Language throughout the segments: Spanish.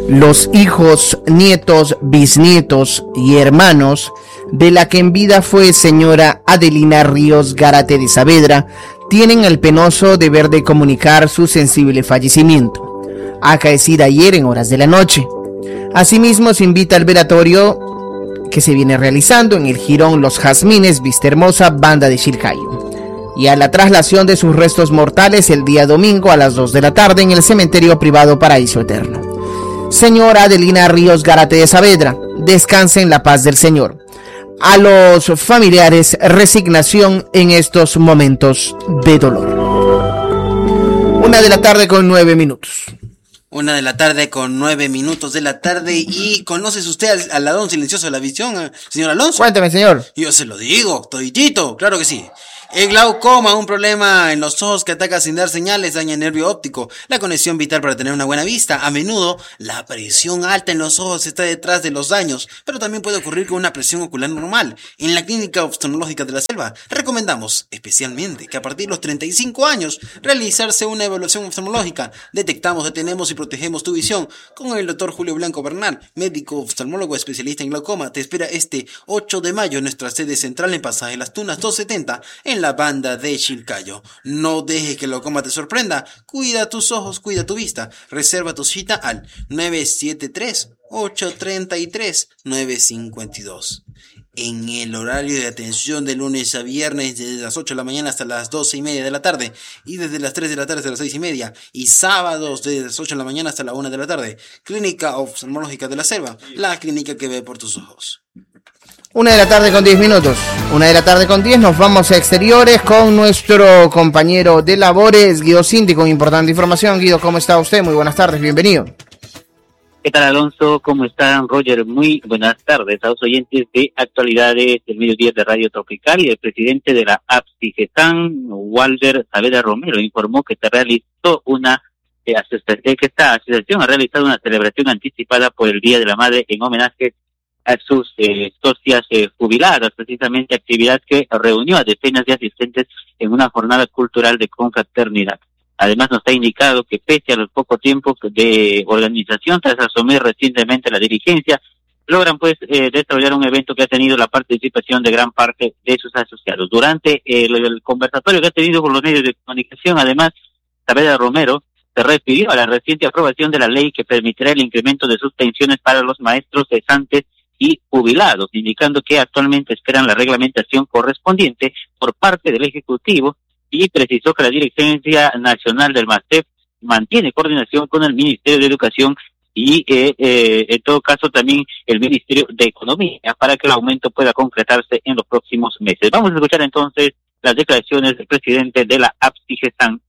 Los hijos, nietos, bisnietos y hermanos de la que en vida fue señora Adelina Ríos Gárate de Saavedra tienen el penoso deber de comunicar su sensible fallecimiento, acaecido ayer en horas de la noche. Asimismo, se invita al velatorio que se viene realizando en el Jirón Los Jazmines, Vista Hermosa, Banda de Chilcayo, y a la traslación de sus restos mortales el día domingo a las 2 de la tarde en el cementerio privado Paraíso Eterno. Señora Adelina Ríos Gárate de Saavedra, descanse en la paz del Señor. A los familiares, resignación en estos momentos de dolor. 1:09 p.m. 1:09 p.m. ¿Y conoces usted al ladrón silencioso de la visión, señor Alonso? Cuéntame, señor. Yo se lo digo, toditito, claro que sí. El glaucoma, un problema en los ojos que ataca sin dar señales, daña el nervio óptico, la conexión vital para tener una buena vista. A menudo, la presión alta en los ojos está detrás de los daños, pero también puede ocurrir con una presión ocular normal. En la Clínica Oftalmológica de la Selva, recomendamos especialmente que a partir de los 35 años, realizarse una evaluación oftalmológica. Detectamos, detenemos y protegemos tu visión con el Dr. Julio Blanco Bernal, médico oftalmólogo especialista en glaucoma. Te espera este 8 de mayo en nuestra sede central en Pasaje Las Tunas 270, en la Banda de Chilcayo. No dejes que el glaucoma te sorprenda. Cuida tus ojos, cuida tu vista. Reserva tu cita al 973-833-952. En el horario de atención de lunes a viernes desde las 8 de la mañana hasta las 12:30 de la tarde y desde las 3 de la tarde hasta las 6:30, y sábados desde las 8 de la mañana hasta la 1 de la tarde. Clínica Oftalmológica de la Selva, la clínica que ve por tus ojos. 1:10 p.m. 1:10 p.m. Nos vamos a exteriores con nuestro compañero de labores, Guido Cinti, con importante información. Guido, ¿cómo está usted? Muy buenas tardes, bienvenido. ¿Qué tal, Alonso? ¿Cómo están, Roger? Muy buenas tardes a los oyentes de Actualidades del Mediodía de Radio Tropical. Y el presidente de la APSIGESAN, Walter Saavedra Romero, informó que esta asociación ha realizado una celebración anticipada por el Día de la Madre en homenaje a sus socias jubiladas, precisamente actividad que reunió a decenas de asistentes en una jornada cultural de confraternidad. Además, nos ha indicado que pese a los poco tiempo de organización, tras asumir recientemente la dirigencia, logran desarrollar un evento que ha tenido la participación de gran parte de sus asociados. Durante el conversatorio que ha tenido con los medios de comunicación, además, Saavedra Romero se refirió a la reciente aprobación de la ley que permitirá el incremento de sus pensiones para los maestros cesantes y jubilados, indicando que actualmente esperan la reglamentación correspondiente por parte del Ejecutivo, y precisó que la Dirigencia Nacional del MASEP mantiene coordinación con el Ministerio de Educación y en todo caso también el Ministerio de Economía para que el aumento pueda concretarse en los próximos meses. Vamos a escuchar entonces las declaraciones del presidente de la APSIGESAN.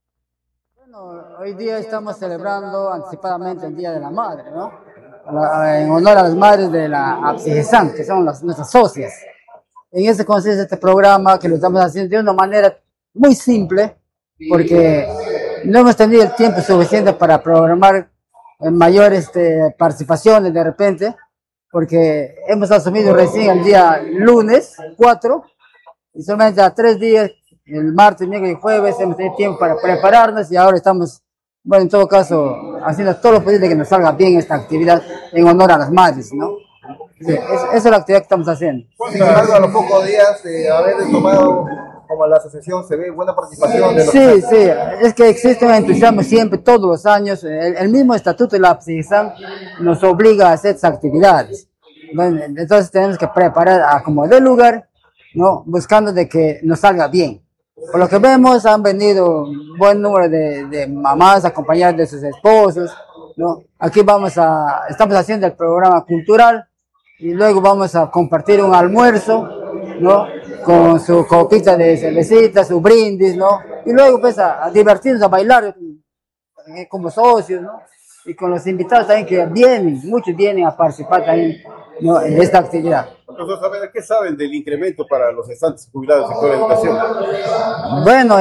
Bueno, hoy día estamos celebrando anticipadamente el Día de la Madre, ¿no? En honor a las madres de la APSIGESAN, que son nuestras socias. En eso consiste este programa, que lo estamos haciendo de una manera muy simple, porque no hemos tenido el tiempo suficiente para programar mayores participaciones de repente, porque hemos asumido recién el día lunes 4, y solamente a 3 días, el martes, miércoles y jueves, hemos tenido tiempo para prepararnos, y ahora estamos, bueno, en todo caso, haciendo todo lo posible que nos salga bien esta actividad en honor a las madres, ¿no? Sí, esa es la actividad que estamos haciendo. Sin embargo, a los pocos días de haber tomado como la asociación, se ve buena participación de los... Sí, es que existe un entusiasmo siempre, todos los años. El mismo estatuto de la APSIGESAN nos obliga a hacer esas actividades. Bueno, entonces tenemos que preparar a como de lugar, ¿no? Buscando de que nos salga bien. Por lo que vemos, han venido un buen número de mamás acompañadas de sus esposos, ¿no? Aquí estamos haciendo el programa cultural y luego vamos a compartir un almuerzo, ¿no? Con su copita de cervecita, su brindis, ¿no? Y luego pues a divertirnos, a bailar como socios, ¿no? Y con los invitados también que vienen, muchos vienen a participar también, ¿no? En esta actividad. Profesor, ¿qué saben del incremento para los cesantes jubilados del sector de educación? Bueno,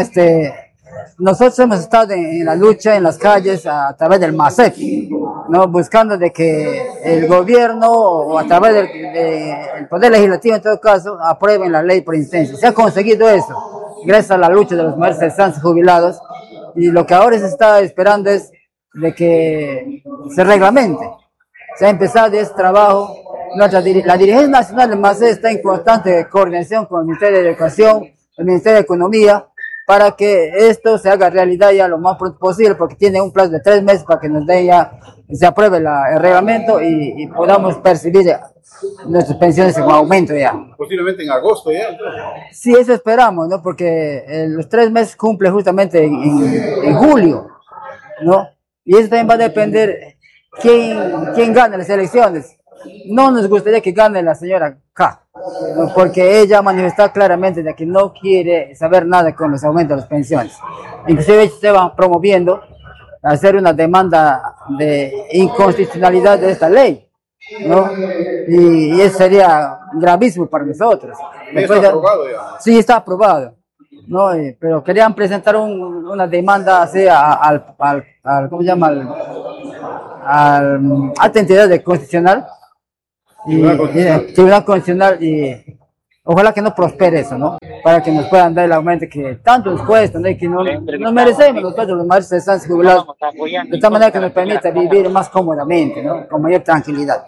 nosotros hemos estado en la lucha en las calles a través del MASEP, ¿no? Buscando de que el gobierno o a través del Poder Legislativo en todo caso aprueben la ley por instancia. Se ha conseguido eso gracias a la lucha de los maestros cesantes jubilados, y lo que ahora se está esperando es de que se reglamente. Se ha empezado ese trabajo. La dirigencia nacional de MACED está en constante coordinación con el Ministerio de Educación, el Ministerio de Economía, para que esto se haga realidad ya lo más pronto posible, porque tiene un plazo de 3 meses para que nos den ya, se apruebe el reglamento y podamos percibir nuestras pensiones en aumento ya. Posiblemente en agosto ya. Sí, eso esperamos, ¿no? Porque los 3 meses cumple justamente en julio, ¿no? Y eso también va a depender quién gana las elecciones. No nos gustaría que gane la señora K, ¿no? Porque ella manifestó claramente de que no quiere saber nada con los aumentos de las pensiones. Inclusive se va promoviendo hacer una demanda de inconstitucionalidad de esta ley, ¿no? Y eso sería gravísimo para nosotros. Está aprobado ya. Sí, está aprobado, ¿no? Pero querían presentar una demanda así al ¿cómo se llama? Al alta entidad constitucional. Tribunal Constitucional, y ojalá que no prospere eso, ¿no? Para que nos puedan dar el aumento que tanto nos cuesta, ¿no? Y que no merecemos nosotros, los maestros de estancia jubilados, de tal manera que nos permita vivir más cómodamente, ¿no? Con mayor tranquilidad.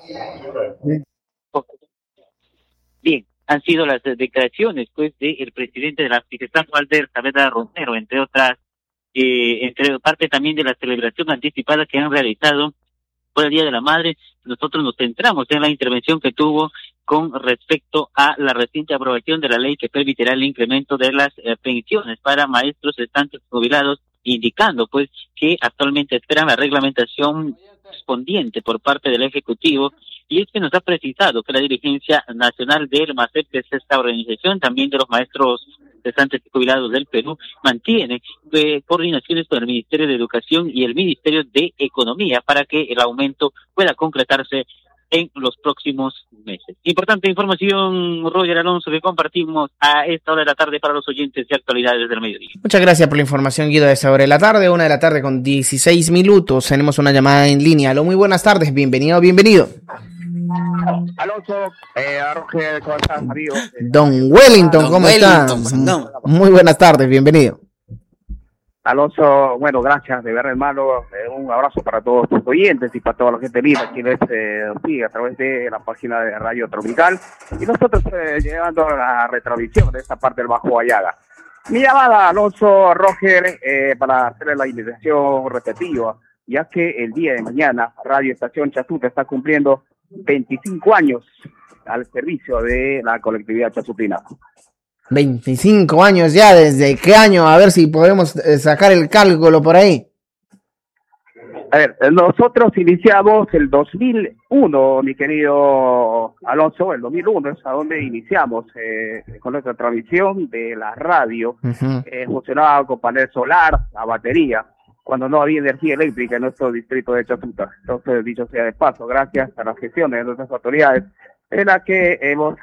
Bien, han sido las declaraciones, pues, del presidente de la FICESAN, Walter Saavedra Romero, entre otras, entre parte también de la celebración anticipada que han realizado por el Día de la Madre. Nosotros nos centramos en la intervención que tuvo con respecto a la reciente aprobación de la ley que permitirá el incremento de las pensiones para maestros estantes jubilados, indicando pues que actualmente esperan la reglamentación correspondiente por parte del Ejecutivo. Y es que nos ha precisado que la dirigencia nacional del MACEP, que es esta organización también de los maestros cesantes y jubilados del Perú, mantiene coordinaciones con el Ministerio de Educación y el Ministerio de Economía para que el aumento pueda concretarse en los próximos meses. Importante información, Roger Alonso, que compartimos a esta hora de la tarde para los oyentes de Actualidades del Mediodía. Muchas gracias por la información, Guido, a esta hora de la tarde, 1 de la tarde con 16 minutos. Tenemos una llamada en línea. Aló, muy buenas tardes, bienvenido. Alonso, Roger, ¿cómo estás, amigo? Don Wellington, ¿cómo está? Muy buenas tardes, bienvenido. Alonso, bueno, gracias, de verdad, hermano. Un abrazo para todos tus oyentes y para toda la gente linda que les sigue a través de la página de Radio Tropical. Y nosotros llevando la retransmisión de esta parte del Bajo Ayaga. Mi llamada, Alonso, Roger, para hacerle la invitación repetitiva, ya que el día de mañana Radio Estación Chasuta está cumpliendo 25 años al servicio de la colectividad chasutina. 25 años ya, ¿desde qué año? A ver si podemos sacar el cálculo por ahí. A ver, nosotros iniciamos el 2001, mi querido Alonso, el 2001 es a donde iniciamos con nuestra transmisión de la radio. Funcionaba con panel solar, a batería, cuando no había energía eléctrica en nuestro distrito de Chasuta. Entonces, dicho sea de paso, gracias a las gestiones de nuestras autoridades, en la que hemos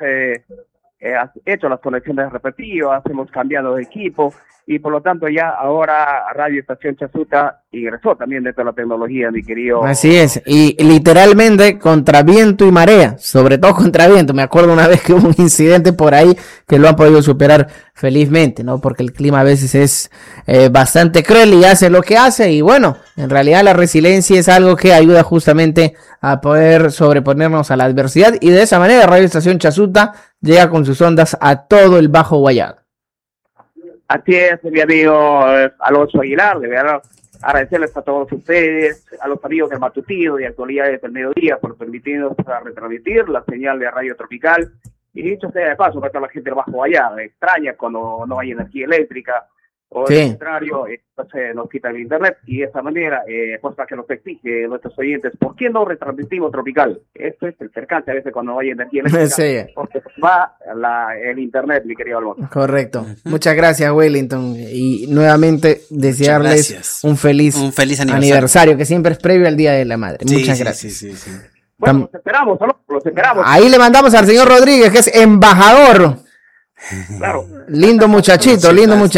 hecho las conexiones repetitivas, hemos cambiado de equipo, y por lo tanto ya ahora Radio Estación Chasuta ingresó también dentro de la tecnología, mi querido. Así es, y literalmente contra viento y marea, sobre todo contra viento. Me acuerdo una vez que hubo un incidente por ahí que lo han podido superar felizmente, ¿no? Porque el clima a veces es bastante cruel y hace lo que hace, y bueno, en realidad la resiliencia es algo que ayuda justamente a poder sobreponernos a la adversidad, y de esa manera Radio Estación Chasuta llega con sus ondas a todo el Bajo Guayaga. Así es, mi amigo Alonso Aguilar, de verdad, agradecerles a todos ustedes, a los amigos del Matutino y Actualidades del Mediodía por permitirnos retransmitir la señal de Radio Tropical. Y dicho sea de paso, para toda la gente del Bajo Guayaga, extraña cuando no hay energía eléctrica, o sí, al contrario, entonces nos quitan el internet, y de esa manera, pues para que nos exige nuestros oyentes, ¿por qué no retransmitimos Tropical? Esto es el percance a veces cuando no hay energía eléctrica, sí, porque va el internet, mi querido Alonso. Correcto. Muchas gracias, Wellington, y nuevamente desearles un feliz aniversario, que siempre es previo al Día de la Madre. Sí, muchas sí, gracias. Sí. Bueno, los esperamos, Alonso, los esperamos. Ahí le mandamos al señor Rodríguez, que es embajador. Claro. Lindo muchachito.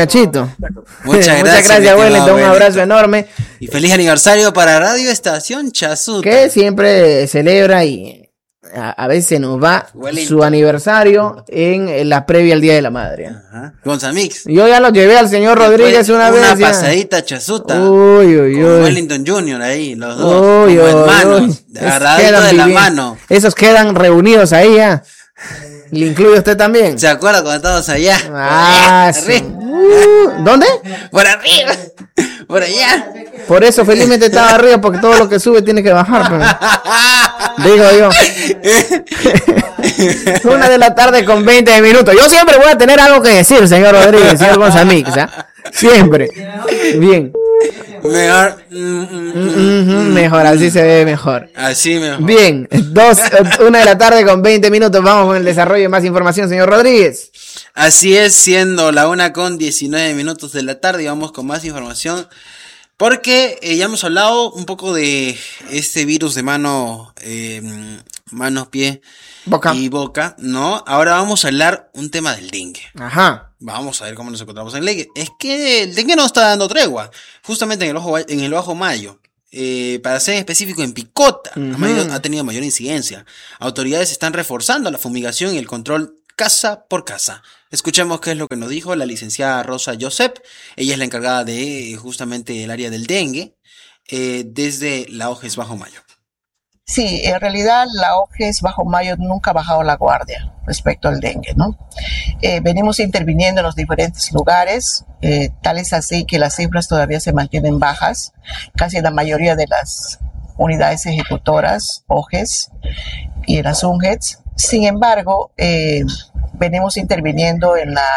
Muchas gracias, Wellington. Un abrazo enorme. Y feliz aniversario para Radio Estación Chasuta, que siempre celebra y a veces nos va Wellington. su aniversario en la previa al Día de la Madre. Ajá. Gonzamix. Yo ya lo llevé al señor Rodríguez una vez. Una ya. pasadita chasuta. Uy, uy, Con uy. Wellington Jr. ahí, los dos. Uy, como uy, hermanos. uy. Agarraditos de la mano. Esos quedan reunidos ahí ya. ¿Le incluye usted también? ¿Se acuerda cuando estábamos allá? Ah, Por sí. arriba. ¿Dónde? Por arriba. Por allá. Por eso felizmente estaba arriba, porque todo lo que sube tiene que bajar. Pero... digo yo. 1:00 con 20 minutos. Yo siempre voy a tener algo que decir, señor Rodríguez, señor Gonzamix, ¿eh? Siempre. Bien. Mejor. Mejor, así se ve mejor. Así mejor. Bien, 1:00 con 20 minutos. Vamos con el desarrollo de más información, señor Rodríguez. Así es, siendo la 1:19 de la tarde, y vamos con más información. Porque ya hemos hablado un poco de este virus de manos, pie Boca. y boca, ¿no? Ahora vamos a hablar un tema del dengue. Ajá. Vamos a ver cómo nos encontramos en el dengue. Es que el dengue no está dando tregua. Justamente en el Bajo Mayo. Para ser específico, en Picota ha tenido mayor incidencia. Autoridades están reforzando la fumigación y el control casa por casa. Escuchemos qué es lo que nos dijo la licenciada Rosa Josep. Ella es la encargada de justamente el área del dengue desde la OGES Bajo Mayo. Sí, en realidad la OGES Bajo Mayo nunca ha bajado la guardia respecto al dengue, ¿no? Venimos interviniendo en los diferentes lugares, tal es así que las cifras todavía se mantienen bajas, casi en la mayoría de las unidades ejecutoras, OGES y en las UNGETS. Sin embargo, venimos interviniendo en la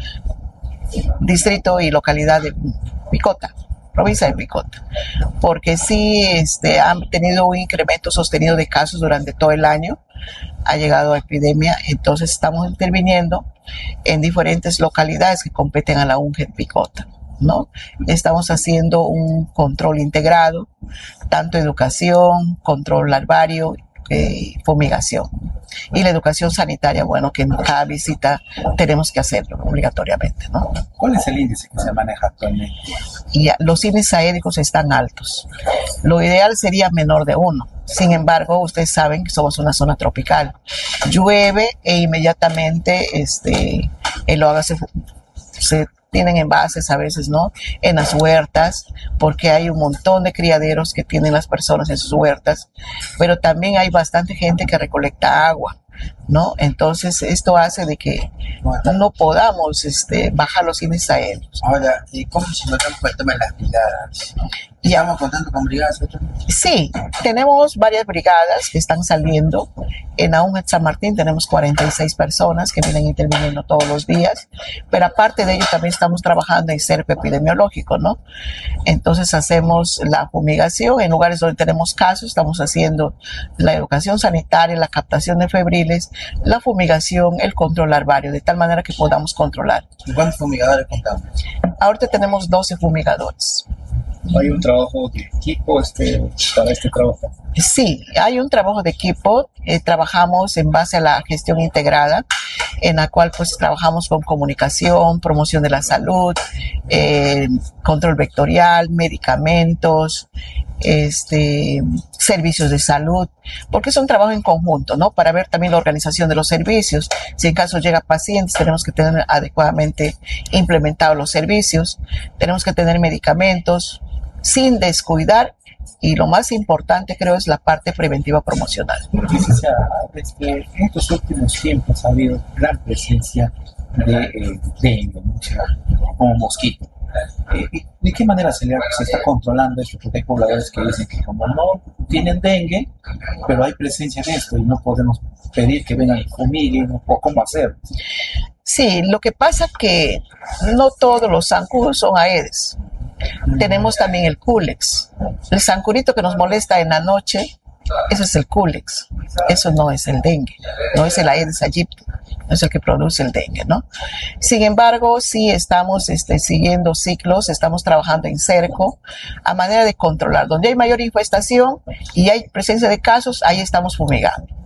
distrito y localidad de Picota, provincia de Picota, porque sí han tenido un incremento sostenido de casos durante todo el año, ha llegado a epidemia, entonces estamos interviniendo en diferentes localidades que competen a la UNGET Picota, ¿no? Estamos haciendo un control integrado, tanto educación, control larvario, fumigación. Y la educación sanitaria, bueno, que en cada visita tenemos que hacerlo obligatoriamente, ¿no? ¿Cuál es el índice que se maneja actualmente? Y los índices aéreos están altos. Lo ideal sería menor de 1. Sin embargo, ustedes saben que somos una zona tropical. Llueve e inmediatamente el agua se tienen envases a veces, ¿no? En las huertas, porque hay un montón de criaderos que tienen las personas en sus huertas, pero también hay bastante gente que recolecta agua, ¿no? Entonces, esto hace de que no podamos bajar los índices aéreos. Ahora, ¿y cómo se notamos con el tema de las brigadas? ¿Estamos contando con brigadas? Sí, tenemos varias brigadas que están saliendo. En AUNGET San Martín tenemos 46 personas que vienen interviniendo todos los días, pero aparte de ello también estamos trabajando en cerco epidemiológico, ¿no? Entonces hacemos la fumigación en lugares donde tenemos casos, estamos haciendo la educación sanitaria, la captación de febriles, la fumigación, el control larvario, de tal manera que podamos controlar. ¿Y cuántos fumigadores contamos? Ahorita tenemos 12 fumigadores. ¿Hay un trabajo de equipo para este trabajo? Sí, hay un trabajo de equipo. Trabajamos en base a la gestión integrada, en la cual pues trabajamos con comunicación, promoción de la salud, control vectorial, medicamentos, servicios de salud, porque es un trabajo en conjunto, ¿no? Para ver también la organización de los servicios. Si en caso llega pacientes, tenemos que tener adecuadamente implementados los servicios, tenemos que tener medicamentos sin descuidar, y lo más importante creo es la parte preventiva promocional. En estos últimos tiempos ha habido gran presencia de dengue, como mosquito. ¿De qué manera se está controlando esto? Porque hay pobladores que dicen que como no tienen dengue, pero hay presencia de esto y no podemos pedir que vengan y fumiguen, o cómo hacer. Sí, lo que pasa es que no todos los zancudos son Aedes. Tenemos también el Culex. El zancurito que nos molesta en la noche, eso es el Culex. Eso no es el dengue, no es el Aedes aegypti, no es el que produce el dengue, ¿no? Sin embargo, sí estamos siguiendo ciclos, estamos trabajando en cerco a manera de controlar. Donde hay mayor infestación y hay presencia de casos, ahí estamos fumigando.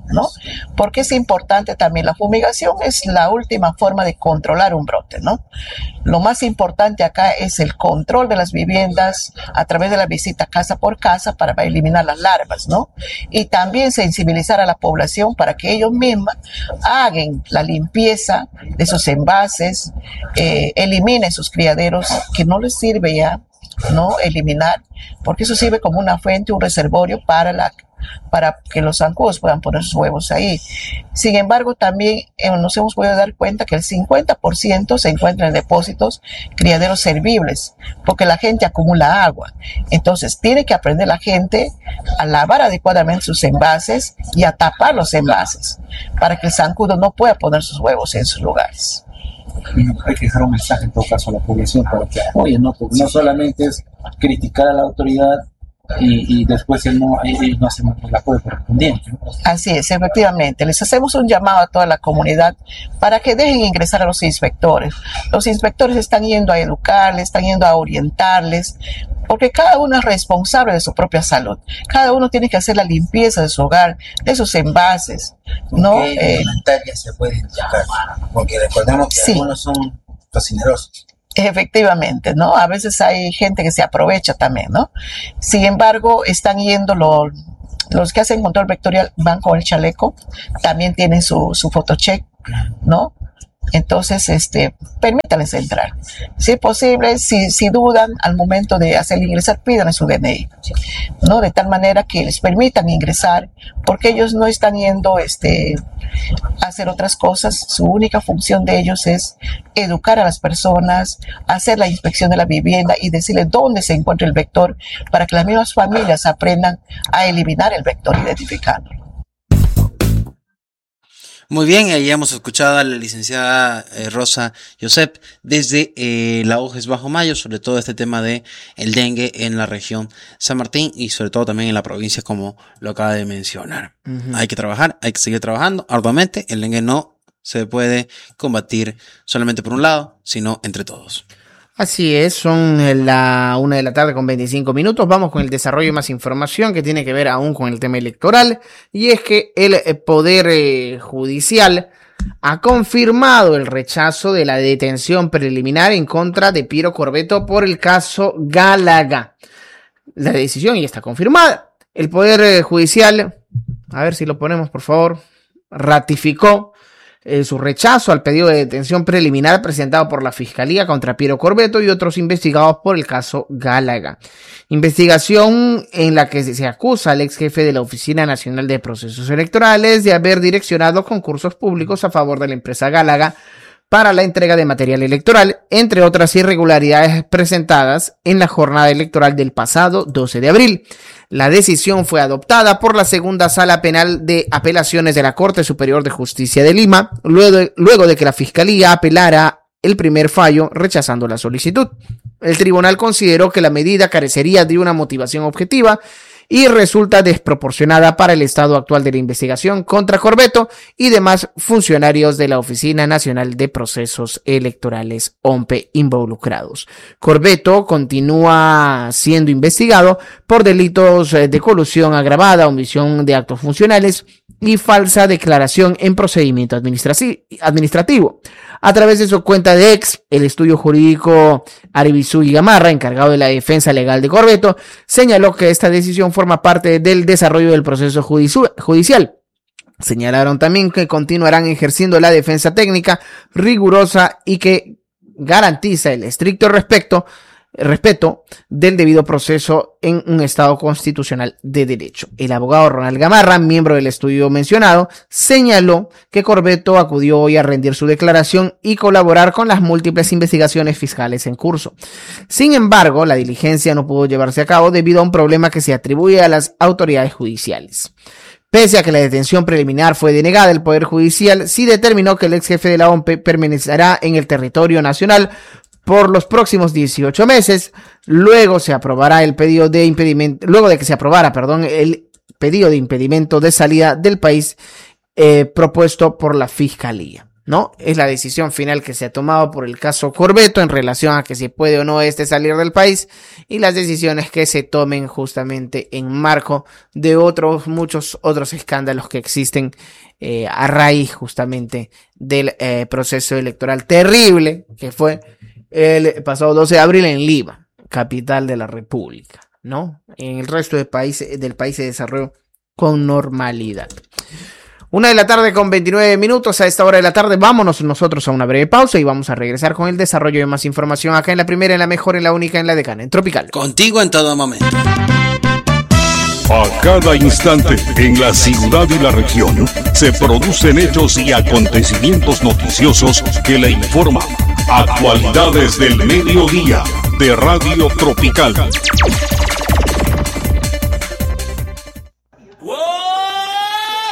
¿no? Porque es importante también, la fumigación es la última forma de controlar un brote, ¿no? Lo más importante acá es el control de las viviendas a través de la visita casa por casa para eliminar las larvas, ¿no? Y también sensibilizar a la población para que ellos mismos hagan la limpieza de sus envases, eliminen sus criaderos, que no les sirve ya, ¿no? Eliminar, porque eso sirve como una fuente, un reservorio para que los zancudos puedan poner sus huevos ahí. Sin embargo, también nos hemos podido dar cuenta que el 50% se encuentra en depósitos, criaderos servibles, porque la gente acumula agua. Entonces, tiene que aprender la gente a lavar adecuadamente sus envases y a tapar los envases, para que el zancudo no pueda poner sus huevos en sus lugares. Hay que dejar un mensaje en todo caso a la población para que apoyen, ¿no? Porque no solamente es criticar a la autoridad y después ellos no hacen el apoyo correspondiente, ¿no? Así es, efectivamente. Les hacemos un llamado a toda la comunidad para que dejen ingresar a los inspectores. Los inspectores están yendo a educarles, están yendo a orientarles, porque cada uno es responsable de su propia salud. Cada uno tiene que hacer la limpieza de su hogar, de sus envases, ¿no? ¿Qué alimentarias se pueden sacar? Porque recordemos que algunos son cocinerosos. Efectivamente, ¿no? A veces hay gente que se aprovecha también, ¿no? Sin embargo, están yendo los que hacen control vectorial, van con el chaleco, también tienen su photocheck, ¿no? Entonces, permítanles entrar. Si es posible, si dudan al momento de hacer ingresar, pídanle su DNI, ¿no? De tal manera que les permitan ingresar, porque ellos no están yendo a hacer otras cosas. Su única función de ellos es educar a las personas, hacer la inspección de la vivienda y decirles dónde se encuentra el vector, para que las mismas familias aprendan a eliminar el vector, identificándolo. Muy bien, ahí hemos escuchado a la licenciada Rosa Josep desde la UGES Bajo Mayo, sobre todo este tema de el dengue en la región San Martín y sobre todo también en la provincia, como lo acaba de mencionar. Hay que trabajar, hay que seguir trabajando arduamente. El dengue no se puede combatir solamente por un lado, sino entre todos. Así es, son la 1 de la tarde con 25 minutos. Vamos con el desarrollo de más información que tiene que ver aún con el tema electoral. Y es que el Poder Judicial ha confirmado el rechazo de la detención preliminar en contra de Piero Corbeto por el caso Gálaga. La decisión ya está confirmada. El Poder Judicial, a ver si lo ponemos por favor, ratificó su rechazo al pedido de detención preliminar presentado por la Fiscalía contra Piero Corbeto y otros investigados por el caso Gálaga. Investigación en la que se acusa al ex jefe de la Oficina Nacional de Procesos Electorales de haber direccionado concursos públicos a favor de la empresa Gálaga para la entrega de material electoral, entre otras irregularidades presentadas en la jornada electoral del pasado 12 de abril. La decisión fue adoptada por la Segunda Sala Penal de Apelaciones de la Corte Superior de Justicia de Lima, luego de que la Fiscalía apelara el primer fallo rechazando la solicitud. El tribunal consideró que la medida carecería de una motivación objetiva y resulta desproporcionada para el estado actual de la investigación contra Corbeto y demás funcionarios de la Oficina Nacional de Procesos Electorales, OMPE, involucrados. Corbeto continúa siendo investigado por delitos de colusión agravada, omisión de actos funcionales y falsa declaración en procedimiento administrativo. A través de su cuenta de ex, el estudio jurídico Aribizú y Gamarra, encargado de la defensa legal de Corbeto, señaló que esta decisión forma parte del desarrollo del proceso judicial. Señalaron también que continuarán ejerciendo la defensa técnica rigurosa y que garantiza el estricto respeto del debido proceso en un Estado constitucional de derecho. El abogado Ronald Gamarra, miembro del estudio mencionado, señaló que Corbeto acudió hoy a rendir su declaración y colaborar con las múltiples investigaciones fiscales en curso. Sin embargo, la diligencia no pudo llevarse a cabo debido a un problema que se atribuye a las autoridades judiciales. Pese a que la detención preliminar fue denegada, el Poder Judicial sí determinó que el ex jefe de la OMPE permanecerá en el territorio nacional por los próximos 18 meses. Luego se aprobará el pedido de impedimento, luego de que se aprobara, el pedido de impedimento de salida del país propuesto por la Fiscalía. ¿no? Es la decisión final que se ha tomado por el caso Corbeto en relación a que si puede o no salir del país, y las decisiones que se tomen justamente en marco de muchos otros escándalos que existen a raíz justamente del proceso electoral terrible que fue el pasado 12 de abril en Lima, capital de la República, ¿no? En el resto del país se desarrolló con normalidad. 1:29 p.m. A esta hora de la tarde vámonos nosotros a una breve pausa y vamos a regresar con el desarrollo de más información acá en la primera, en la mejor, en la única, en la decana, en Tropical. Contigo en todo momento. A cada instante, en la ciudad y la región, se producen hechos y acontecimientos noticiosos que le informan. Actualidades del mediodía de Radio Tropical.